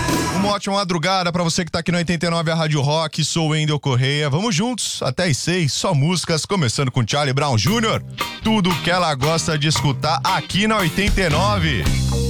Uma ótima madrugada pra você que tá aqui no 89, a Rádio Rock. Sou o Wendel Correia. Vamos juntos até às 6, só músicas, começando com Charlie Brown Jr. Tudo que ela gosta de escutar aqui na 89.